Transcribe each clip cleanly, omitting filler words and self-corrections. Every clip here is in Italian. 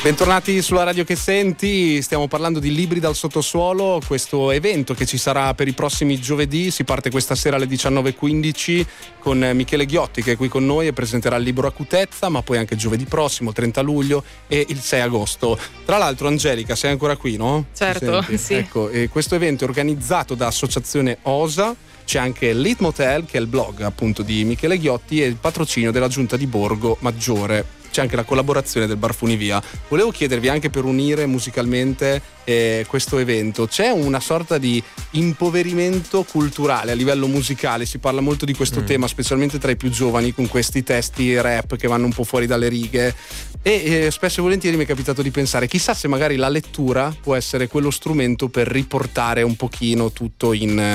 Bentornati sulla radio che senti, stiamo parlando di Libri dal sottosuolo, questo evento che ci sarà per i prossimi giovedì. Si parte questa sera alle 19:15 con Michele Ghiotti, che è qui con noi e presenterà il libro Acutezza, ma poi anche giovedì prossimo, 30 luglio e il 6 agosto. Tra l'altro, Angelica, sei ancora qui, no? Certo, sì. Ecco, e questo evento è organizzato da Associazione OSA. C'è anche Lit Motel, che è il blog appunto di Michele Ghiotti, e il patrocinio della Giunta di Borgo Maggiore. C'è anche la collaborazione del Bar Funivia. Volevo chiedervi, anche per unire musicalmente questo evento, c'è una sorta di impoverimento culturale a livello musicale? Si parla molto di questo tema, specialmente tra i più giovani, con questi testi rap che vanno un po' fuori dalle righe, e spesso e volentieri mi è capitato di pensare, chissà se magari la lettura può essere quello strumento per riportare un pochino tutto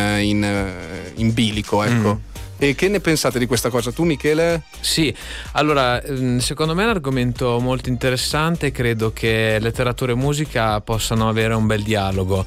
in bilico, ecco. E che ne pensate di questa cosa? Tu, Michele? Sì, allora secondo me è un argomento molto interessante. Credo che letteratura e musica possano avere un bel dialogo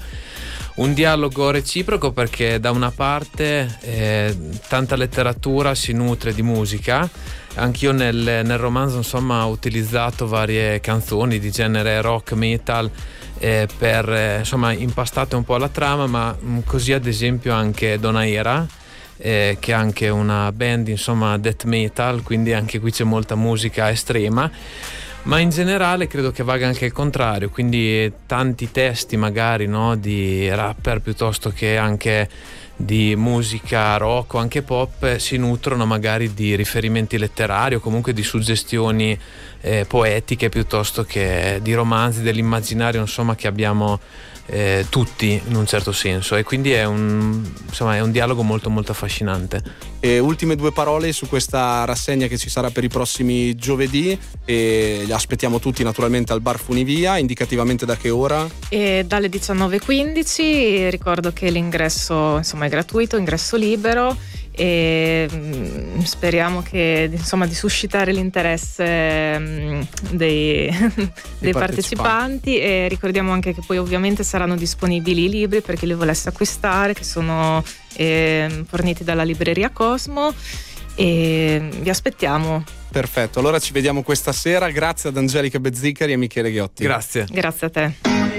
reciproco, perché da una parte tanta letteratura si nutre di musica. Anch'io nel romanzo, insomma, ho utilizzato varie canzoni di genere rock, metal, per insomma impastate un po' la trama, ma così ad esempio anche Donaera, che è anche una band, insomma, death metal, quindi anche qui c'è molta musica estrema, ma in generale credo che valga anche il contrario, quindi tanti testi magari, no, di rapper piuttosto che anche di musica rock o anche pop si nutrono magari di riferimenti letterari o comunque di suggestioni poetiche, piuttosto che di romanzi, dell'immaginario, insomma, che abbiamo tutti in un certo senso, e quindi è un dialogo molto molto affascinante. E ultime due parole su questa rassegna che ci sarà per i prossimi giovedì, e li aspettiamo tutti naturalmente al Bar Funivia. Indicativamente da che ora? Dalle 19:15. Ricordo che l'ingresso, insomma, è gratuito, ingresso libero, e speriamo che, insomma, di suscitare l'interesse dei partecipanti. E ricordiamo anche che poi ovviamente saranno disponibili i libri per chi li volesse acquistare, che sono forniti dalla libreria Cosmo, e vi aspettiamo. Perfetto, allora ci vediamo questa sera. Grazie ad Angelica Bezzicari e Michele Ghiotti. Grazie A te.